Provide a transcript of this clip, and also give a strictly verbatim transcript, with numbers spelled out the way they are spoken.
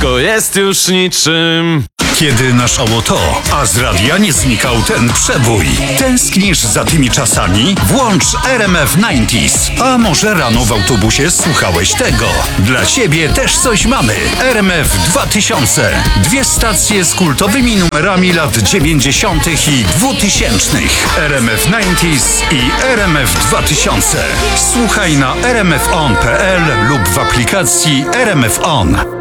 Wszystko jest już niczym. Kiedy naszało to, a z radia nie znikał ten przebój. Tęsknisz za tymi czasami? Włącz R M F dziewięćdziesiąt. A może rano w autobusie słuchałeś tego? Dla ciebie też coś mamy. R M F dwa tysiące. Dwie stacje z kultowymi numerami lat dziewięćdziesiątych i dwutysięcznych. R M F dziewięćdziesiąt i R M F dwa tysiące. Słuchaj na r m f on kropka p l lub w aplikacji R M F On.